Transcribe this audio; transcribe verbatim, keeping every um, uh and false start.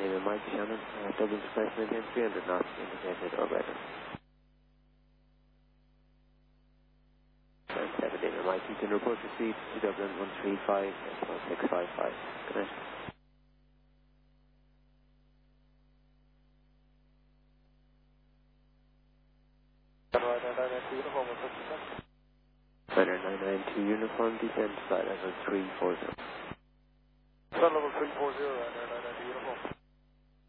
David Mike Shannon, uh, Dublin Express maintain three hundred knots, indicated or better. seven David Mike, you can report received to Dublin one three five, one six five five. Good night. Runway nine nine two uniform, descend flight level three four zero. Flight level three four zero,